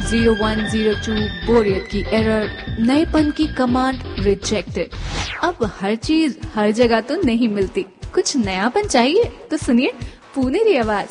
0102 बोरियत की एरर, नएपन की कमांड रिजेक्टेड। अब हर चीज हर जगह तो नहीं मिलती, कुछ नयापन चाहिए तो सुनिए पुनेरी आवाज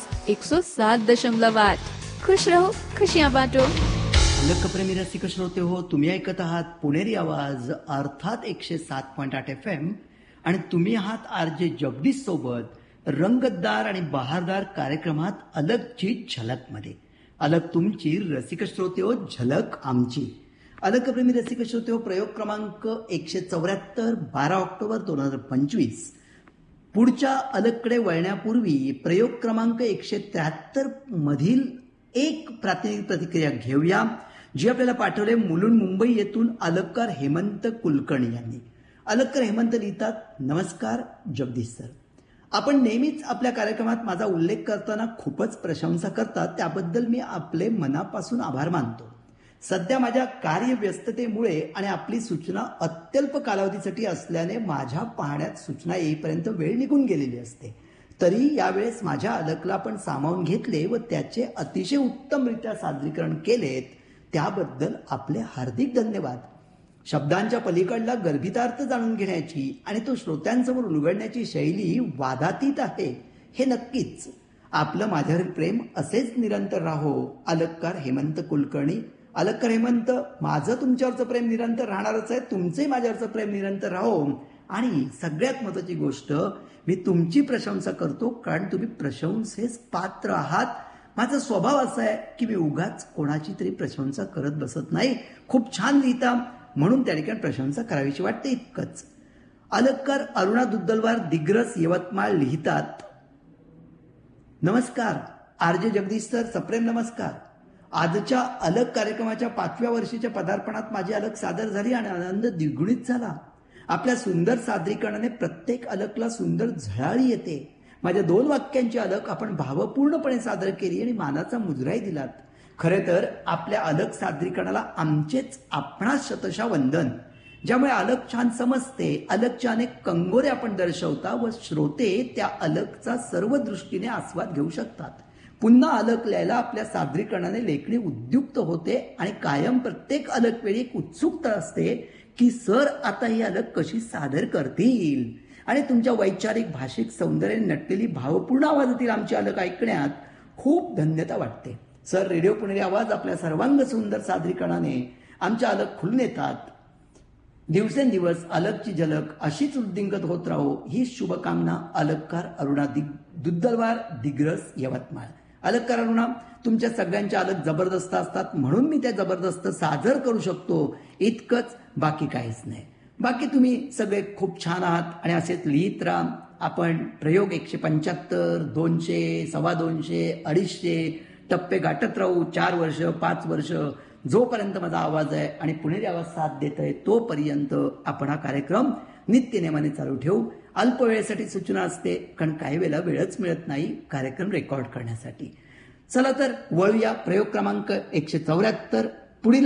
107.8। खुश रहो, खुशियां बांटो। लकप्रेमी रसिक श्रोते हो, तुम्ही ऐकत आहात पुणेरी आवाज अर्थात 107.8 FM आणि तुम्ही आहात आरजे जगदीश सोबत रंगतदार आणि बहारदार कार्यक्रमात अलगची झलकमध्ये। अलग तुमची रसिक श्रोते हो, झलक आमची। अलगप्रेमी रसिक श्रोते हो, प्रयोग क्रमांक 174, 12 ऑक्टोबर 2025। पुढच्या अलगकडे वळण्यापूर्वी प्रयोग क्रमांक 173 मधील एक प्रातिनिधिक प्रतिक्रिया घेऊया, जी आपल्याला पाठवले मुलुंड मुंबई येथून अलगकार हेमंत कुलकर्णी यांनी। अलगकार हेमंत लिहितात, नमस्कार जगदीश सर, आपण नेहमीच आपल्या कार्यक्रमात माझा उल्लेख करताना खूपच प्रशंसा करतात, त्याबद्दल मी आपले मनापासून आभार मानतो। सध्या माझ्या कार्यव्यस्ततेमुळे आणि आपली सूचना अत्यल्प कालावधीसाठी असल्याने माझ्या पाहण्यात सूचना येईपर्यंत वेळ निघून गेलेली असते। तरी यावेळेस माझ्या अलगला आपण सामावून घेतले व त्याचे अतिशय उत्तमरित्या सादरीकरण केलेत, त्याबद्दल आपले हार्दिक धन्यवाद। शब्दांच्या पलीकडला गर्भितार्थ जाणून घेण्याची आणि तो श्रोत्यांसमोर उलगडण्याची शैली वादातीत आहे, हे नक्कीच। आपलं माझ्यावरील प्रेम असेच निरंतर राहो। अलगकार हेमंत कुलकर्णी। अलगकार हेमंत, माझं तुमच्यावरचं प्रेम निरंतर राहणारच आहे, तुमचंही माझ्यावरचं प्रेम निरंतर राहो। आणि सगळ्यात महत्वाची गोष्ट, मी तुमची प्रशंसा करतो कारण तुम्ही प्रशंसेस पात्र आहात। माझा स्वभाव असा आहे की मी उगाच कोणाची तरी प्रशंसा करत बसत नाही। खूप छान लिहिता म्हणून त्या ठिकाणी प्रशंसा करावीशी वाटते, इतकंच। अलगकार अरुणा दुद्दलवार दिग्रस यवतमाळ लिहितात, नमस्कार आरजे जगदीश सर, सप्रेम नमस्कार। आजच्या अलग कार्यक्रमाच्या 5व्या वर्षीच्या पदार्पणात माझी अलग सादर झाली आणि आनंद द्विगुणित झाला। आपल्या सुंदर सादरीकरणाने प्रत्येक अलगला सुंदर झळाळी येते। माझ्या 2 वाक्यांची अलग आपण भावपूर्णपणे सादर केली आणि मानाचा मुजराही दिलात। खरे तर आपल्या अलग सादरीकरणाला आमचेच आपणास शतशः वंदन, ज्यामुळे अलग छान समजते। अलगच्या अनेक कंगोरे आपण दर्शवता व श्रोते त्या अलगचा सर्व दृष्टीने आस्वाद घेऊ शकतात। पुन्हा अलग लिहायला आपल्या सादरीकरणाने लेखणी उद्युक्त होते आणि कायम प्रत्येक अलग वेळी एक उत्सुकता असते की सर आता ही अलग कशी सादर करतील, आणि तुमच्या वैचारिक भाषिक सौंदर्याने नटलेली भावपूर्ण आवाजातील आमची अलग ऐकण्यात खूप धन्यता वाटते। सर, रेडिओ पुणेरी आवाज आपल्या सर्वांग सुंदर सादरीकरणाने आमच्या अलग खुलून येतात। दिवसेंदिवस अलगची झलक अशीच उद्दिंगत होत राहो, ही शुभकामना अलगकार अरुणा दुद्दलवार दिग्रस यवतमाळ। अलगकार अरुणा, तुमच्या सगळ्यांच्या अलग जबरदस्त असतात म्हणून मी त्या जबरदस्त सादर करू शकतो, इतकंच, बाकी काहीच नाही। बाकी तुम्ही सगळे खूप छान आहात आणि असेच लिहित राहा। आपण प्रयोग 175, 200, 225, 250 टप्पे गाठत राहू। 4 वर्ष, 5 वर्ष, जोपर्यंत माझा आवाज आहे आणि पुणेरी आवाज साथ देत आहे तोपर्यंत आपण हा कार्यक्रम नित्यनेमाने चालू ठेवू। अल्प वेळेसाठी सूचना असते, कारण काही वेळेला वेळच मिळत नाही कार्यक्रम रेकॉर्ड करण्यासाठी। चला तर वळूया प्रयोग क्रमांक 174। पुढील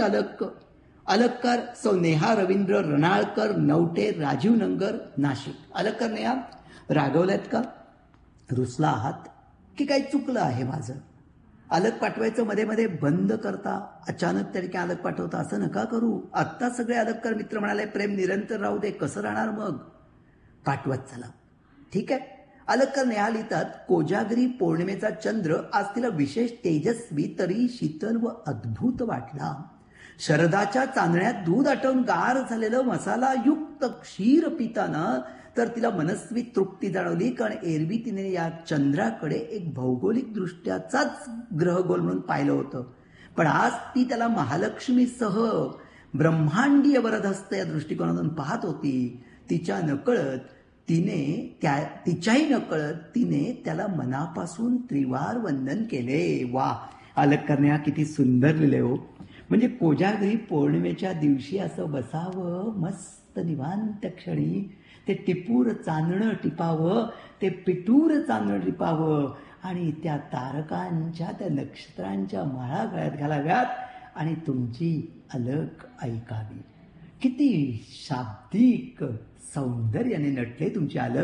अलगकार सौ नेहा रवींद्र रनाळकर, नवटे, राजीव नगर, नाशिक। अलगकार नेहा, रागवल्यात का? रुसला आहात की काही चुकलं आहे माझं? अलग पाठवायचं मध्ये मध्ये बंद करता, अचानक त्या ठिकाणी अलग पाठवता, असं नका करू। आत्ता सगळे अलगकार मित्र म्हणाले प्रेम निरंतर राहू दे, कसं राहणार मग? पाठवत चला, ठीक आहे। अलगकार नेहा लिहितात, कोजागरी पौर्णिमेचा चंद्र आज तिला विशेष तेजस्वी तरी शीतल व अद्भुत वाटला। शरदाच्या चांदण्यात दूध आटवून गार झालेलं मसालायुक्त क्षीर पिताना तर तिला मनस्वी तृप्ती जाणवली, कारण एरवी तिने या चंद्राकडे एक भौगोलिक दृष्ट्याचाच ग्रहगोल म्हणून पाहिलं होतं, पण आज ती त्याला महालक्ष्मीसह ब्रह्मांडीय वरदहस्त या दृष्टिकोनातून पाहत होती। तिच्याही नकळत तिने त्याला मनापासून त्रिवार वंदन केले। वा, अलग करण्या किती सुंदर लिहिले हो। म्हणजे कोजागरी पौर्णिमेच्या दिवशी असं बसावं मस्त निवांत क्षणी, ते टिपूर चांदणं टिपावं, ते पिटूर चांदणं टिपावं आणि त्या तारकांच्या, त्या नक्षत्रांच्या माळा गळ्यात घालाव्यात आणि तुमची अलग ऐकावी। किती शाब्दिक सौंदर्याने नटले तुमची अलग,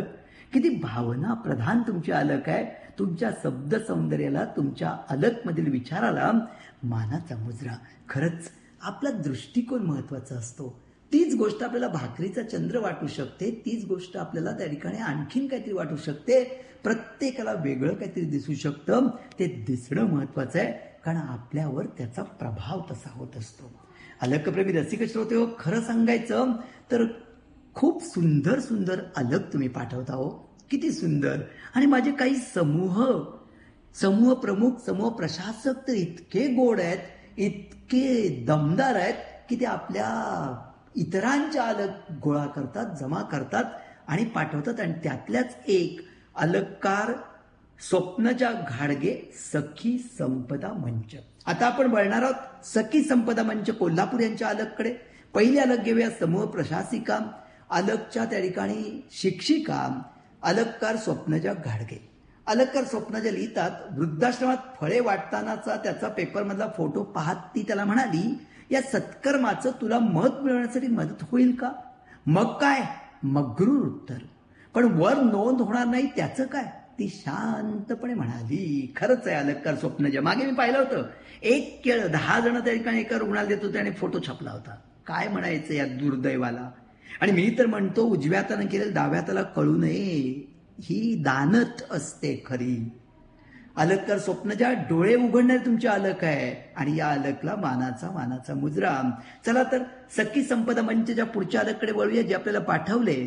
किती भावना प्रधान तुमची अलक आहे. तुमच्या शब्द सौंदर्याला, तुमच्या अलकमधील विचाराला मानाचा मुजरा. खरंच आपला दृष्टिकोन महत्वाचा असतो. तीच गोष्ट आपल्याला भाकरीचा चंद्र वाटू शकते, तीच गोष्ट आपल्याला त्या ठिकाणी आणखीन काहीतरी वाटू शकते. प्रत्येकाला वेगळं काहीतरी दिसू शकतं. ते दिसणं महत्वाचं आहे, कारण आपल्यावर त्याचा प्रभाव तसा होत असतो. अलकप्रेमी रसिक श्रोते हो, खरं सांगायचं तर खूप सुंदर सुंदर अलक तुम्ही पाठवता हो. किती सुंदर. आणि माझे काही समूह प्रमुख, समूह प्रशासक तर इतके गोड आहेत, इतके दमदार आहेत की ते आपल्या इतरांच्या अलक गोळा करतात, जमा करतात आणि पाठवतात. आणि त्यातल्याच एक अलककार स्वप्नजा घाडगे, सखी संपदा मंच. आता आपण वळणार आहोत सखी संपदा मंच कोल्हापूर यांच्या अलककडे. पहिली अलक घेऊया समूह प्रशासिका, अलकच्या त्या ठिकाणी शिक्षिका, अलककार स्वप्नजा घाडगे. अलककार स्वप्नजा लिहितात, वृद्धाश्रमात फळे वाटतानाचा त्याचा पेपरमधला फोटो पाहत ती त्याला म्हणाली, या सत्कर्माचं तुला मत मिळवण्यासाठी मदत होईल का? मग काय? मगरूर उत्तर. पण वर नोंद होणार नाही त्याचं काय? ती शांतपणे म्हणाली. खरंच आहे अलककार स्वप्नजा. मागे मी पाहिलं होतं, एक केळ 10 जण त्या ठिकाणी एका रुग्णाला देत होते आणि फोटो छापला होता. काय म्हणायचं या दुर्दैवाला. आणि मी तर म्हणतो, उजव्या हातानं केलेलं डाव्या हाताला कळू नये, ही दानत असते खरी. अलककार स्वप्नजा डोळे उघडणारे तुमच्या अलक आहे आणि या अलकला मानाचा मुजरा. चला तर सखी संपदा मंचच्या पुढच्या अलककडे वळूया, जे आपल्याला पाठवले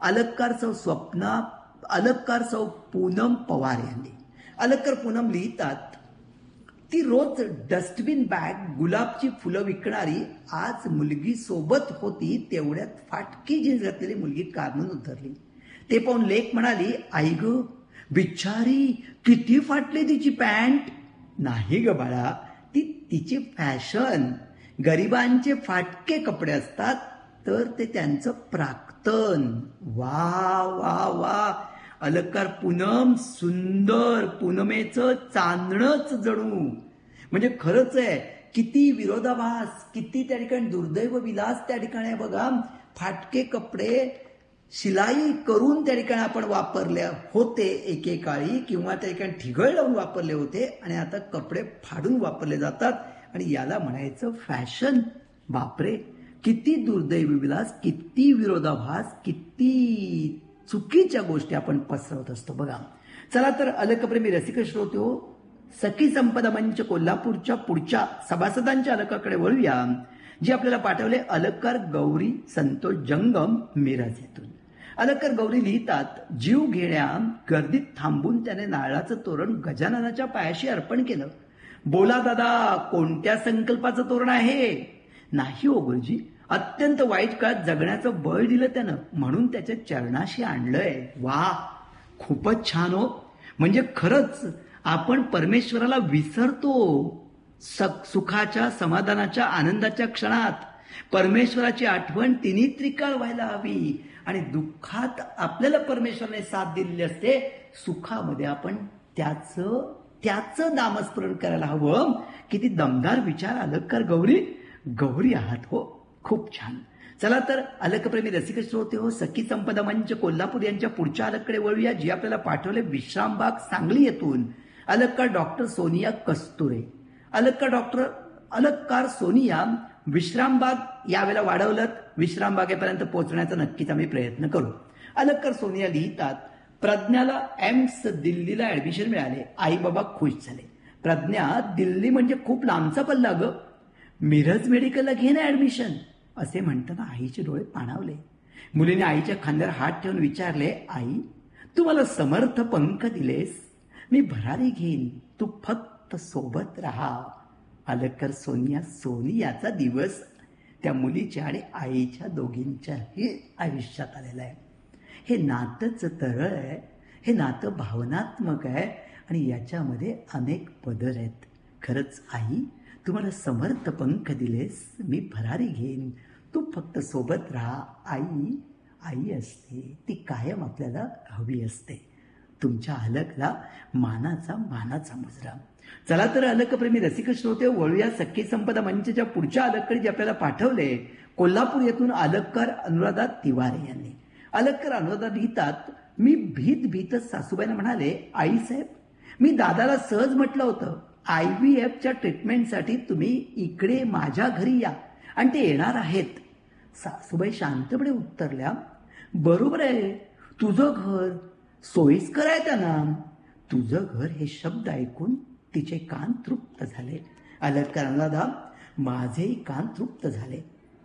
अलककार सौ पूनम पवार यांनी. अलककार पूनम लिहितात, ती रोज डस्टबिन बॅग गुलाबची फुलं विकणारी आज मुलगी सोबत होती तेवढ्यात फाटकी जीन्स घातलेली मुलगी कारमून उतरली. ते पाहून लेक म्हणाली, आई ग बिचारी, किती फाटली तिची पॅन्ट. नाही ग बाळा, ती तिची फॅशन. गरिबांचे फाटके कपडे असतात तर ते त्यांचं प्राक्तन. वा वा वा. अलककार पूनम सुंदर, पूनमेचं चांदणच जणू. म्हणजे खरंच आहे, किती विरोधाभास, किती त्या ठिकाणी दुर्दैव विलास त्या ठिकाणी आहे बघा. फाटके कपडे शिलाई करून त्या ठिकाणी आपण वापरले होते एकेकाळी, किंवा त्या ठिकाणी ठिगळ लावून वापरले होते, आणि आता कपडे फाडून वापरले जातात आणि याला म्हणायचं फॅशन. बापरे, किती दुर्दैवी विलास, किती विरोधाभास, किती चुकीच्या गोष्टी आपण पसरवत असतो बघा. चला तर अलकप्रेमी रसिक श्रोते हो, सखी संपदा मंच कोल्हापूरच्या पुढच्या सभासदांच्या अलकाकडे वळूया, जे आपल्याला पाठवले अलककार गौरी संतोष जंगम मिरज येथून. अलककार गौरी लिहितात, जीव घेण्या गर्दीत थांबून त्याने नारळाचं तोरण गजाननाच्या पायाशी अर्पण केलं. बोला दादा, कोणत्या संकल्पाचं तोरण आहे? नाही हो गुरुजी, अत्यंत वाईट काळात जगण्याचं बळ दिलं त्यानं, म्हणून त्याच्या चरणाशी आणलंय. वा, खूपच छान हो. म्हणजे खरंच आपण परमेश्वराला विसरतो सुखाच्या, समाधानाच्या, आनंदाच्या क्षणात. परमेश्वराची आठवण तिन्ही त्रिकाळ व्हायला हवी. आणि दुःखात आपल्याला परमेश्वराने साथ दिलेली असते, सुखामध्ये आपण त्याचं नामस्मरण करायला हवं. किती दमदार विचार अलककार गौरी आहात हो, खूप छान. चला तर अलकप्रेमी रसिक श्रोते हो, सखी संपदा मंच कोल्हापूर यांच्या पुढच्या अलककडे वळूया, जी आपल्याला पाठवले विश्रामबाग सांगली येथून. अलककार डॉक्टर सोनिया कस्तुरे. अलककार सोनिया विश्रामबाग यावेळेला वाढवलं, विश्रामबागेपर्यंत पोहोचण्याचा नक्कीच आम्ही प्रयत्न करू. अलककार सोनिया लिहितात, प्रज्ञाला एम्स दिल्लीला ऍडमिशन मिळाले, आई बाबा खुश झाले. प्रज्ञा, दिल्ली म्हणजे खूप लांबचा पल्ला ग, मिरज मेडिकलला घे ना ऍडमिशन, असे म्हणताना आईचे डोळे पाणावले. मुलीने आईच्या खांद्यावर हात ठेवून विचारले, आई तू मला समर्थ पंख दिलेस, मी भरारी घेईन, तू फक्त सोबत राहा. अलककार सोनियाचा दिवस त्या मुलीच्या आणि आईच्या दोघींच्याही आयुष्यात आलेला आहे. हे नातंच तरळ आहे, हे नातं भावनात्मक आहे आणि याच्यामध्ये अनेक पदर आहेत. खरंच आई, तू मला समर्थ पंख दिलेस, मी भरारी घेईन, तू फक्त सोबत राहा. आई असते, ती कायम आपल्याला हवी असते. तुमच्या अलकला मानाचा मुजरा. चला तर अलकप्रेमी रसिक श्रोते, वळूया सखी संपदा मंचच्या पुढच्या अलककडे, जे आपल्याला पाठवले कोल्हापूर येथून अलककार अनुराधा तिवारे यांनी. अलककार अनुराधा लिहितात, मी भीतच सासूबाईंना म्हणाले, आईसाहेब, मी दादाला सहज म्हटलं होतं, IVFच्या ट्रीटमेंटसाठी तुम्ही इकडे माझ्या घरी या आणि ते येणार आहेत. सासूबाई शांतपणे उत्तरल्या, बरोबर आहे, तुझं घर सोयीस्कर आहे त्यांना. तुझं घर हे शब्द ऐकून तिचे कान तृप्त झाले. अलर्का दादा, माझेही कान तृप्त झाले.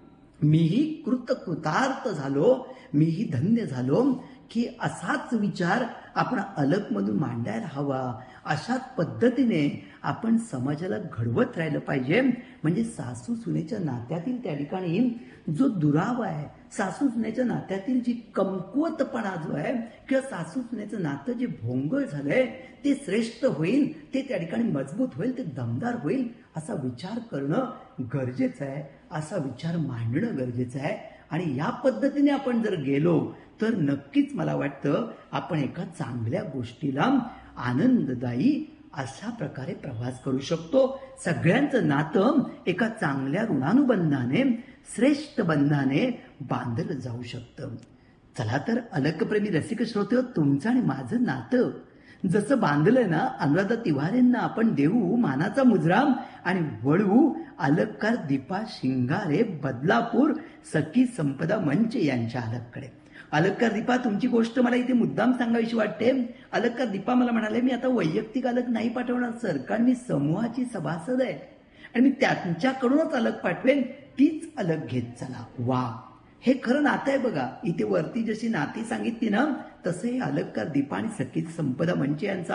मीही कृतार्थ झालो, मीही धन्य झालो की असाच विचार आपण अलगमधून मांडायला हवा. अशाच पद्धतीने आपण समाजाला घडवत राहिलं पाहिजे. म्हणजे सासू सुनेच्या नात्यातील त्या ठिकाणी जो दुरावा आहे, सासू सुनेच्या नात्यातील जी कमकुवतपणा जो आहे किंवा सासू सुनेचं नातं जे भोंगळ झालंय ते श्रेष्ठ होईल, ते त्या ठिकाणी मजबूत होईल, ते दमदार होईल, असा विचार करणं गरजेचं आहे, असा विचार मांडणं गरजेचं आहे. आणि या पद्धतीने आपण जर गेलो तर नक्कीच मला वाटतं आपण एका चांगल्या गोष्टीला आनंददायी अशा प्रकारे प्रवास करू शकतो. सगळ्यांचं नातं एका चांगल्या ऋणानुबंधाने, श्रेष्ठ बंधाने बांधलं जाऊ शकतं. चला तर अलकप्रेमी रसिक श्रोते, तुमचं आणि माझं नातं जसं बांधलंय ना, अनुराधा तिवारेंना आपण देऊ मानाचा मुजरा आणि वळवू अलककार दीपा शिंगारे, बदलापूर सखी संपदा मंच यांच्या अलककडे. अलककार दीपा, तुमची गोष्ट मला इथे मुद्दाम सांगावीशी वाटते. अलककार दीपा मला म्हणाले, मी आता वैयक्तिक अलक नाही पाठवणार सर, कारण मी समूहाची सभासद आहे आणि मी त्यांच्याकडूनच अलक पाठवेन, तीच अलक घेत चला. वा, हे खरं नातं आहे बघा. इथे वरती जशी नाती सांगितली ना, तसं हे अलककार दीपा आणि सखी संपदा मंच यांचं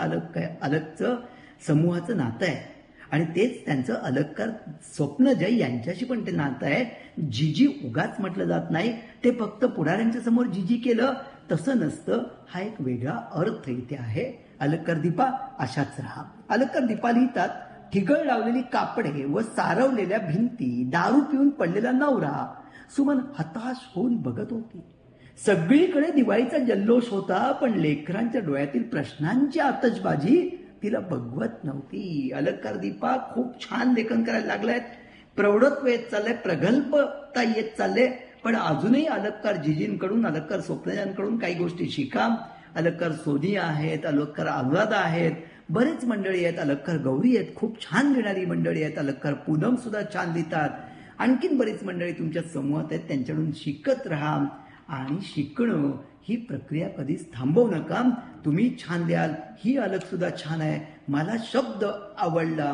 अलकचं समूहाचं नातं आहे. आणि तेच त्यांचं अलककार स्वप्नजय यांच्याशी पण ते नातं आहे. जीजी उगाच म्हटलं जात नाही, ते फक्त पुढाऱ्यांच्या समोर जीजी केलं तसं नसतं. हा एक वेगळा अर्थ इथे आहे. अलककार दीपा, अशाच राहा. अलककार दीपा लिहितात, ठिगळ लावलेली कापडे व सारवलेल्या भिंती, दारू पिऊन पडलेला नवरा. सुमन हताश होऊन बघत होती. सगळीकडे दिवाळीचा जल्लोष होता, पण लेकरांच्या डोळ्यातील प्रश्नांची आतषबाजी तिला बघवत नव्हती. अलककार दीपा खूप छान लेखन करायला लागलायत, प्रौढत्व येत चाललंय, प्रगल्भता येत चालले, पण अजूनही अलककार जिजींकडून, अलककार स्वप्नजांकडून काही गोष्टी शिका. अलककार सोनिया आहेत, अलककार अनुराधा आहेत, बरेच मंडळी आहेत, अलककार गौरी आहेत, खूप छान लिहिणारी मंडळी आहेत, अलककार पूनम सुद्धा छान लिहितात. आणखीन बरीच मंडळी तुमच्या समूहात आहेत, त्यांच्याकडून शिकत राहा. आणि शिकणं ही प्रक्रिया कधीच थांबवू नका. तुम्ही छान लिहाल, ही अलक सुद्धा छान आहे, मला शब्द आवडला,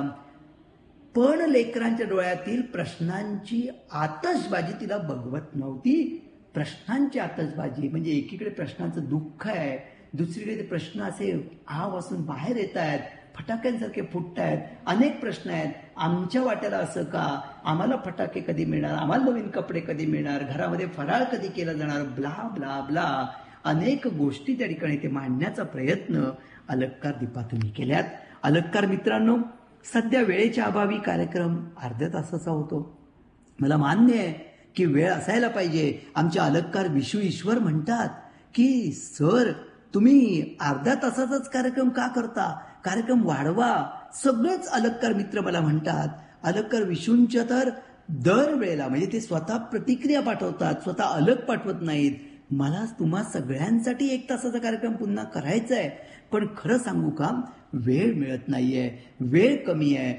पण लेकरांच्या डोळ्यातील प्रश्नांची आतषबाजी तिला बघवत नव्हती. प्रश्नांची आतषबाजी म्हणजे एकीकडे प्रश्नांचं दुःख आहे, दुसरीकडे ते प्रश्न असे आवासून बाहेर येत आहेत, फटाक्यांसारखे फुटतायत, अनेक प्रश्न आहेत. आमच्या वाट्याला असं का, आम्हाला फटाके कधी मिळणार, आम्हाला नवीन कपडे कधी मिळणार, घरामध्ये फराळ कधी केला जाणार, ब्ला ब्ला ब्ला, अनेक गोष्टी त्या ठिकाणी ते मांडण्याचा प्रयत्न अलककार दीपा तुम्ही केल्यात. अलककार मित्रांनो, सध्या वेळेच्या अभावी कार्यक्रम अर्ध्या तासाचा होतो. मला मान्य आहे की वेळ असायला पाहिजे. आमचे अलककार विशू ईश्वर म्हणतात की सर तुम्ही अर्ध्या तासाचाच कार्यक्रम का करता, कार्यक्रम वाढवा. सगळेच अलककार मित्र मला म्हणतात. अलककार विशूंच्या तर दरवेळेला म्हणजे ते स्वतः प्रतिक्रिया पाठवतात, स्वतः अलक पाठवत नाहीत. मला तुम्हा सगळ्यांसाठी 1 तासाचा कार्यक्रम पुन्हा करायचा आहे, पण खरं सांगू का, वेळ मिळत नाहीये, वेळ कमी आहे.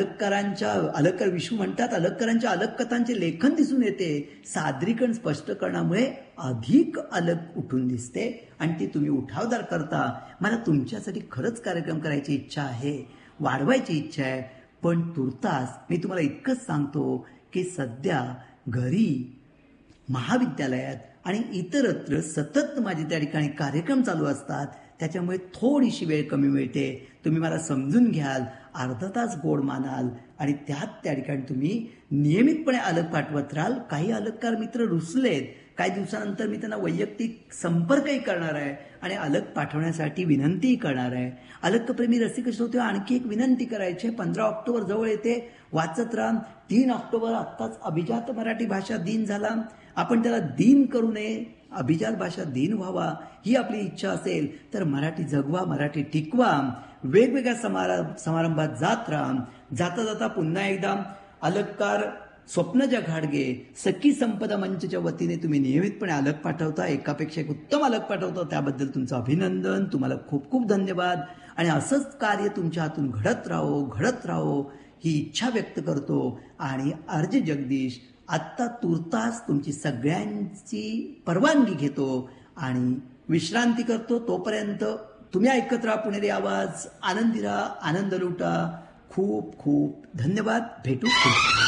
अलककार विशू म्हणतात, अलककारांच्या अलक कथांचे लेखन दिसून येते, सादरीकरण स्पष्टीकरणामुळे अधिक अलक उठून दिसते आणि ती तुम्ही उठावदार करता. मला तुमच्यासाठी खरंच कार्यक्रम करायची इच्छा आहे, वाढवायची इच्छा आहे, पण तुर्तास मी तुम्हाला इतकंच सांगतो की सध्या घरी, महाविद्यालयात आणि इतरत्र सतत माझे त्या ठिकाणी कार्यक्रम चालू असतात, त्याच्यामुळे थोडीशी वेळ कमी मिळते. तुम्ही मला समजून घ्याल, अर्धा तास गोड मानाल आणि त्यात त्या ठिकाणी तुम्ही नियमितपणे अलक पाठवत राहाल. काही अलककार मित्र रुसलेत, काही दिवसानंतर मी त्यांना वैयक्तिक संपर्कही करणार आहे आणि अलक पाठवण्यासाठी विनंतीही करणार आहे. अलकप्रेमी रसिक श्रोते, आणखी एक विनंती करायची आहे. 15 ऑक्टोबर जवळ येते, वाचत राहा. 3 ऑक्टोबर आत्ताच अभिजात मराठी भाषा दिन झाला. आपण त्याला दिन करू नये, अभिजात भाषा दिन व्हावा ही आपली इच्छा असेल तर मराठी जगवा, मराठी टिकवा. वेगवेगळ्या समारंभात जात राहा. जाता जाता पुन्हा एकदा अलककार स्वप्नजा घाडगे, सखी संपदा मंचच्या वतीने तुम्ही नियमितपणे अलग पाठवता, एकापेक्षा एक उत्तम अलग पाठवता, त्याबद्दल तुमचं अभिनंदन. तुम्हाला खूप खूप धन्यवाद. आणि असंच कार्य तुमच्या हातून घडत राहो ही इच्छा व्यक्त करतो. आणि आरजे जगदीश आत्ता तुर्तास तुमची सगळ्यांची परवानगी घेतो आणि विश्रांती करतो. तोपर्यंत तुम्ही ऐकत राहा पुणेरी आवाज. आनंदी राहा, आनंद लुटा. खूप खूप धन्यवाद. भेटू.